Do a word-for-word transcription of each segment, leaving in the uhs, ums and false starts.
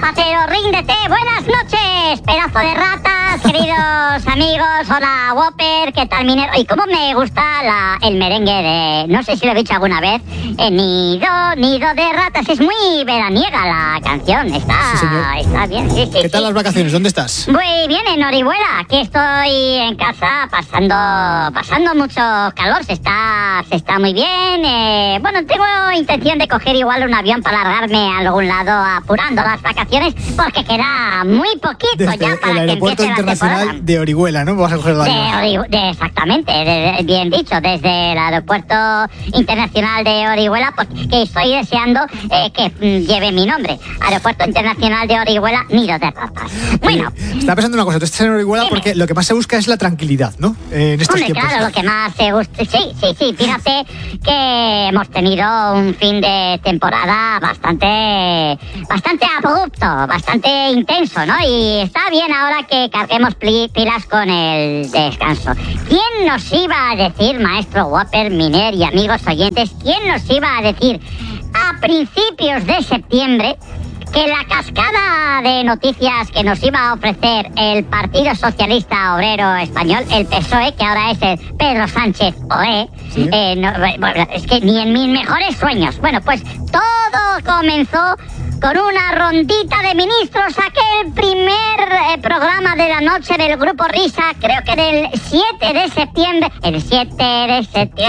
zapatero, ríndete. Buenas noches, pedazo de ratas, queridos amigos. Hola, Whopper, ¿qué tal, minero? Y cómo me gusta la, el merengue de... No sé si lo he dicho alguna vez. Eh, nido, nido de ratas. Es muy veraniega la canción. Está, sí, está bien, sí, sí. ¿Qué sí. tal las vacaciones? ¿Dónde estás? Muy bien, en Orihuela. Aquí estoy en casa pasando pasando mucho calor. Se está, se está muy bien. Eh, bueno, tengo intención de coger igual un avión para largarme a algún lado apurando las vacaciones porque queda muy poquito Desde ya para el que aeropuerto empiece la temporada. internacional de Orihuela, ¿no? Vas a coger el avión. De Ori- de- exactamente, de- de- bien dicho, desde el aeropuerto internacional de Orihuela, porque estoy deseando eh, que mm, lleve mi nombre. Aeropuerto internacional de Orihuela, nido de ratas. Bueno, Oye, estaba pensando una cosa, tú estás en Orihuela Dime. porque lo que más se busca es la tranquilidad, ¿no? Eh, en estos hombre, tiempos. claro, lo que más te gusta. Sí, sí, sí, fíjate que hemos tenido un fin de temporada bastante, bastante abrupto, bastante intenso, ¿no? Y está bien ahora que carguemos pli- pilas con el descanso. ¿Quién nos iba a decir, maestro Whopper, Miner y amigos oyentes, quién nos iba a decir a principios de septiembre que la cascada de noticias que nos iba a ofrecer el Partido Socialista Obrero Español, el P S O E, que ahora es el Pedro Sánchez O E, ¿Sí? eh, no, bueno, es que ni en mis mejores sueños. Bueno, pues todo comenzó con una rondita de ministros, aquel primer eh, programa de la noche del Grupo Risa, creo que del siete de septiembre. El siete de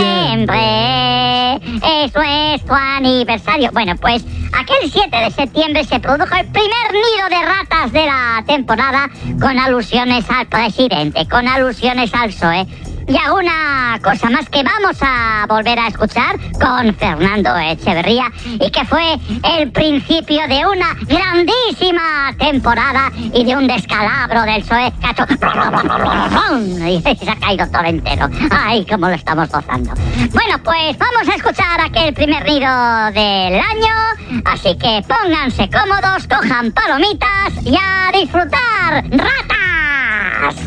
septiembre, eso es tu aniversario. Bueno, pues aquel siete de septiembre se produjo el primer nido de ratas de la temporada con alusiones al presidente, con alusiones al P S O E. Y alguna cosa más que vamos a volver a escuchar con Fernando Echeverría y que fue el principio de una grandísima temporada y de un descalabro del P S O E que ha hecho... y se ha caído todo entero. Ay, cómo lo estamos gozando. Bueno, pues vamos a escuchar aquel primer nido del año, así que pónganse cómodos, cojan palomitas y a disfrutar. ¡Ratas!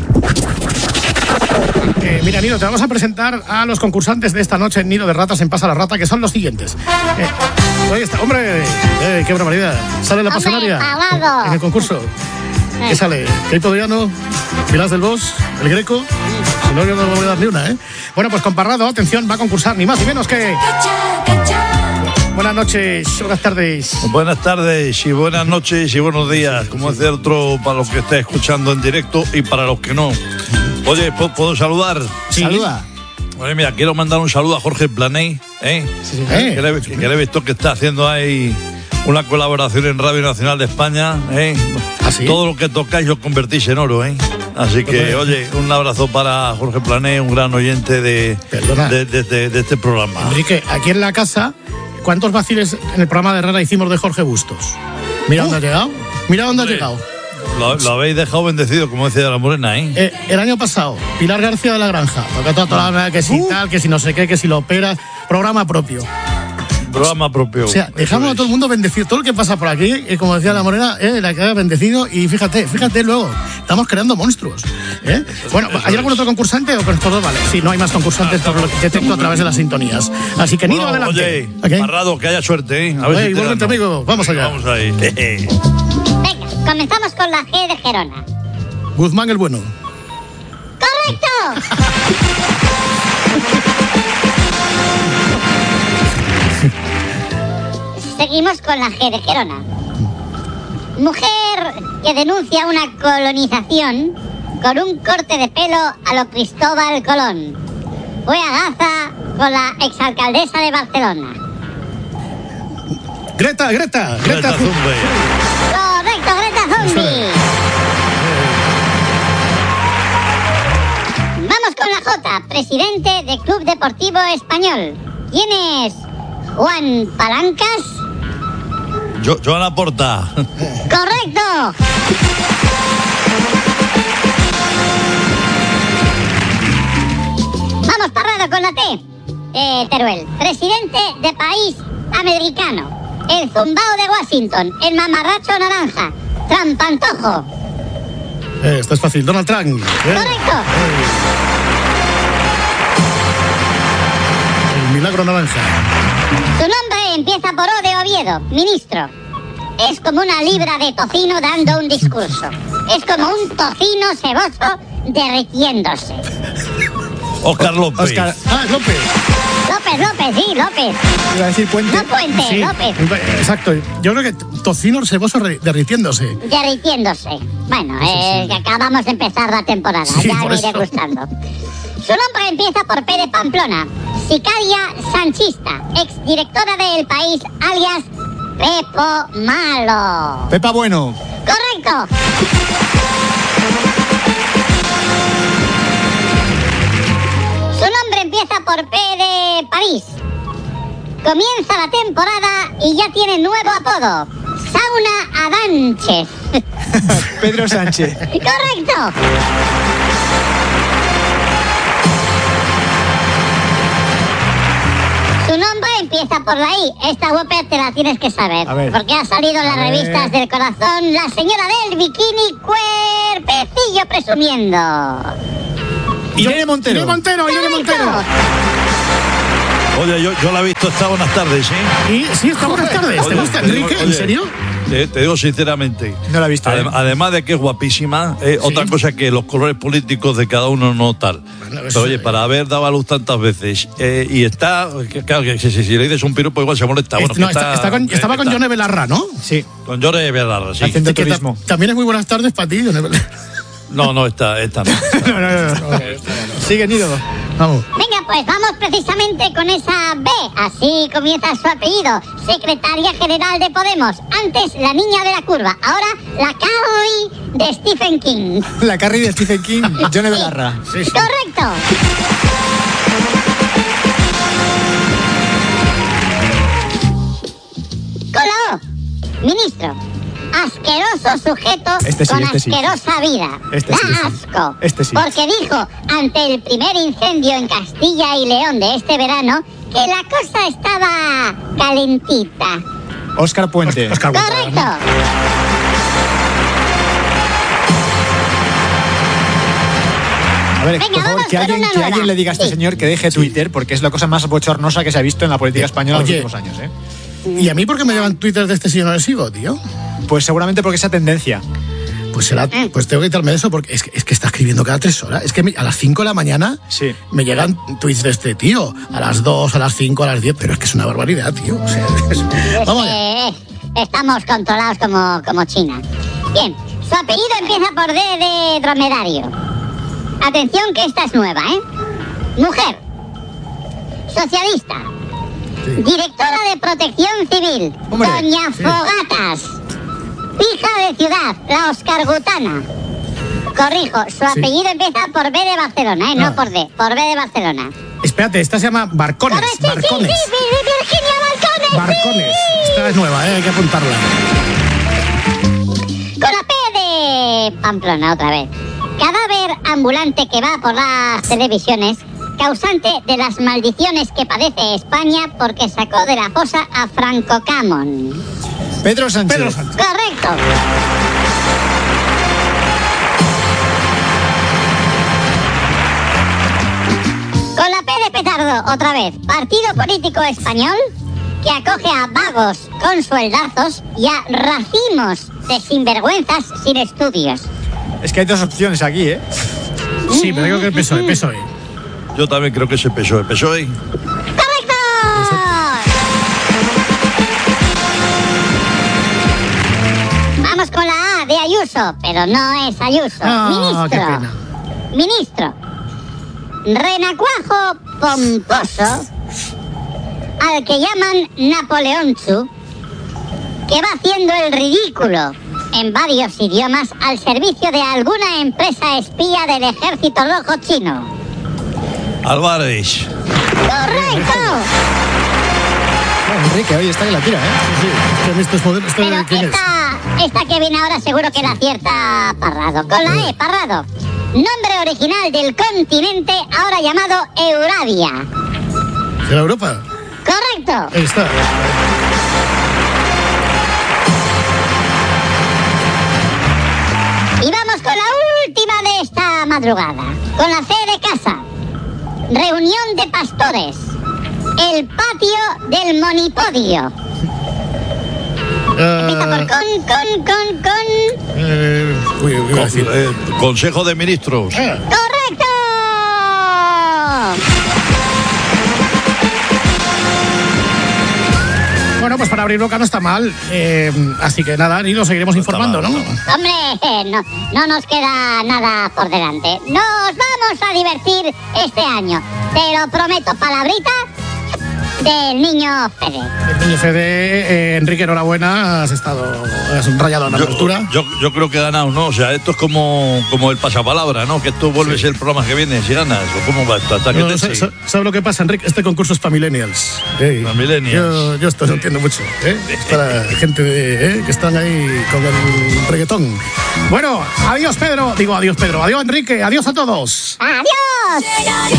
Eh, mira, Nino, te vamos a presentar a los concursantes de esta noche en Nido de Ratas en Pasa la Rata, que son los siguientes. Eh, ahí está, hombre, eh, qué barbaridad. Sale la Hombre, pasionaria pagado. en el concurso. ¿Qué sale? Keito Diano, Milás del Bosch, El Greco. Si no, yo no voy a dar ni una, ¿eh? Bueno, pues con Parrado, atención, va a concursar ni más ni menos que... Buenas noches, buenas tardes. Buenas tardes y buenas noches y buenos días, como decía otro, para los que esté escuchando en directo y para los que no. Oye, ¿puedo, ¿puedo saludar? Sí. Saluda. Oye, mira, quiero mandar un saludo a Jorge Planey, ¿eh? Sí, sí. Eh. Que, le, que le he visto que está haciendo ahí una colaboración en Radio Nacional de España, ¿eh? ¿Ah, sí? Todo lo que tocáis lo convertís en oro, ¿eh? Así que, oye, un abrazo para Jorge Planey, un gran oyente de, Perdona. de, de- de- de este programa. Enrique, aquí en la casa, ¿cuántos vaciles en el programa de Herrera hicimos de Jorge Bustos? Mira dónde ha llegado. Mira dónde ha Hombre. llegado. Lo, lo habéis dejado bendecido, como decía la Morena, ¿eh? Eh, el año pasado, Pilar García de la Granja, toca toda, toda la que si tal, que si no sé qué, que si lo operas, programa propio. Programa propio. O sea, dejamos a todo el mundo bendecido. Todo lo que pasa por aquí, eh, como decía la Morena, eh, la queda bendecido. Y fíjate, fíjate luego, estamos creando monstruos. ¿eh? Bueno, eso ¿hay algún es. otro concursante o con estos dos? Vale, sí, no hay más concursantes por lo que detecto a través de las sintonías. Así que Nido, Bueno, adelante. oye, ¿Ok? Parrado, que haya suerte, ¿eh? A Oye, si te igualmente, gano. amigo, vamos allá. Vamos ahí. Venga, comenzamos con la G de Gerona. Guzmán el bueno. ¡Correcto! Seguimos con la G de Gerona. Mujer que denuncia una colonización con un corte de pelo a lo Cristóbal Colón. Fue a Gaza con la exalcaldesa de Barcelona. Greta, Greta, Greta. Greta Thunberg. Correcto, Greta Thunberg. Vamos con la J, presidente del Club Deportivo Español. ¿Quién es Juan Palancas? Jo- Joana Porta. ¡Correcto! Vamos, Parrado, con la T. Eh, Teruel, presidente de país americano. El zumbao de Washington, el mamarracho naranja, Trampantojo. Eh, esto es fácil, Donald Trump. ¿eh? ¡Correcto! El milagro naranja. Su nombre empieza por O de Oviedo, ministro. es como una libra de tocino dando un discurso. Es como un tocino ceboso derritiéndose. Oscar López. Oscar. Ah, López. López, López, sí, López. Iba a decir Puente. No Puente, Sí, López. exacto. Yo creo que tocino ceboso re- derritiéndose. Derritiéndose. Bueno, eh, que acabamos de empezar la temporada. Sí, ya por me iré eso. gustando. Su nombre empieza por P de Pamplona. Sicaria sanchista, exdirectora del País, alias Pepo Malo. Pepa Bueno. Correcto. Su nombre empieza por P de París. Comienza la temporada y ya tiene nuevo apodo. Sauna Adanches. Pedro Sánchez. Correcto. Su nombre empieza por la I. Esta Whopper te la tienes que saber. A ver. Porque ha salido en las A ver. revistas del corazón la señora del bikini cuerpecillo presumiendo. Irene Montero. Irene Montero, Irene Montero. Oye, yo, yo la he visto esta buenas tardes, ¿sí? Y sí, está buenas tardes. ¿Te Oye, gusta, te digo- Enrique? ¿En oye, serio? Te, te digo sinceramente. No la he visto, Adem- ¿eh? Además de que es guapísima, eh, otra cosa que los colores políticos de cada uno no tal. Bueno, Pero eso- oye, para haber dado a luz tantas veces eh, y está, que- claro, que si, si- si le dices un piropo igual se molesta. Bueno, no, que está- está con- que estaba con está- Yone Belarra, ¿no? Sí. Con Llore Belarra, sí. Haciendo Que ta- turismo. también es muy buenas tardes para ti, Yone Belarra. No, no, esta, esta no. No, no, no. no. Sigue, Nido. Vamos. Venga, pues vamos precisamente con esa B. Así comienza su apellido. Secretaria General de Podemos. Antes la niña de la curva. Ahora la Carrie de Stephen King. La Carrie de Stephen King. Johnny Belarra. Sí, sí. Correcto. Con la O. Ministro. Asqueroso sujeto Este sí, con este sí. asquerosa vida. Este da sí, este. asco. Este sí. Porque dijo ante el primer incendio en Castilla y León de este verano que la cosa estaba calentita. Oscar Puente. Oscar Puente. Correcto. A ver, Venga, por favor, vamos que con alguien, una que nueva. alguien le diga a este Sí. señor que deje Twitter, porque es la cosa más bochornosa que se ha visto en la política española en Oye. los últimos años, ¿eh? ¿Y a mí por qué me llevan Twitter de este si yo no le sigo, tío? Pues seguramente porque esa tendencia. Pues será, pues tengo que quitarme de eso porque es que, es que está escribiendo cada tres horas. Es que me- a las cinco de la mañana Sí. me llegan tweets de este tío. A las dos, a las cinco, a las diez. Pero es que es una barbaridad, tío. O sea, es- vamos allá. Eh, estamos controlados como, como China. Bien, su apellido empieza por D de dromedario. Atención que esta es nueva, ¿eh? Mujer. Socialista. Sí. Directora de Protección Civil. Hombre, Doña sí. Fogatas. Hija de ciudad, la Oscargutana. Corrijo, su apellido empieza por B de Barcelona, ¿eh? No Ah. por D, por B de Barcelona. Espérate, esta se llama Barcones. Correcto, sí, sí, Barcones. sí, Virginia Barcones. Barcones. Esta es nueva, ¿eh? Hay que apuntarla. Con la P de Pamplona otra vez. Cadáver ambulante que va por las televisiones, causante de las maldiciones que padece España porque sacó de la fosa a Franco Camon. Pedro Sánchez. Pedro Sánchez. Correcto. Con la P de petardo otra vez. Partido político español que acoge a vagos con sueldazos y a racimos de sinvergüenzas sin estudios. Es que hay dos opciones aquí, ¿eh? Sí, pero creo que el P S O E, P S O E. Yo también creo que es el P S O E. P S O E. ¡Correcto! Vamos con la A de Ayuso, pero no es Ayuso. Ah, qué Ministro. pena. Ministro. Renacuajo pomposo, al que llaman Napoleonchu, que va haciendo el ridículo en varios idiomas al servicio de alguna empresa espía del ejército rojo chino. Álvarez. ¡Correcto! Bueno, Enrique, oye, está que la tira, ¿eh? Sí, es que en estos modelos. ¿Esto Pero de quién es? esta, esta que viene ahora seguro que la acierta Parrado. Con la E, Parrado. Nombre original del continente ahora llamado Euradia. ¿De la Europa? Correcto. Ahí está. Y vamos con la última de esta madrugada. Con la C de casa. Reunión de pastores. El patio del monipodio. Empieza por con, con, con, con. Eh, uy, uy, iba a decir. Eh, Consejo de Ministros. Eh, ¡Correcto! Bueno, pues para abrir boca no está mal. Eh, así que nada, y nos seguiremos No está informando, mal, ¿no? no está Hombre, no, no nos queda nada por delante. Nos vamos a divertir este año. Te lo prometo, palabrita del niño Fede. El niño Fede, eh, Enrique, enhorabuena. Has estado, has rayado en la Yo, altura. yo, yo creo que he ganado, ¿no? O sea, esto es como, como el pasapalabra, ¿no? Que esto vuelve a ser el programa que viene, si ganas. ¿O cómo va esto? Hasta que No, te sa- siga. sa- ¿Sabes lo que pasa, Enrique? Este concurso es para millennials. Ey, Para millennials. Yo, yo esto no entiendo mucho. ¿eh? Es para gente de, ¿eh? que están ahí con el reggaetón. Bueno, adiós, Pedro. Digo, adiós, Pedro. Adiós, Enrique. Adiós a todos. ¡Adiós!